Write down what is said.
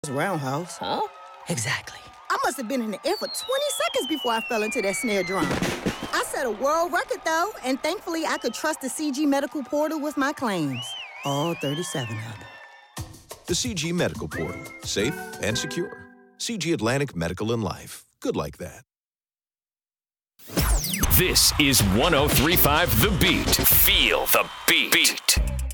Roundhouse. Huh? Exactly. I must have been in the air for 20 seconds before I fell into that snare drum. I set a world record, though, and thankfully I could trust the CG Medical Portal with my claims. All 37 of them. The CG Medical Portal. Safe and secure. CG Atlantic Medical and Life. Good like that. This is 103.5 The Beat. Feel the beat.